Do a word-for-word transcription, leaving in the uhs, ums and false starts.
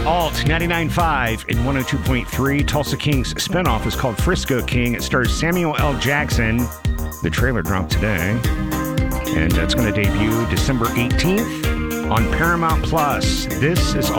Alt ninety-nine point five and one oh two point three. Tulsa King's spinoff is called Frisco King. It stars Samuel L. Jackson. The trailer dropped today. And that's going to debut December eighteenth on Paramount Plus. This is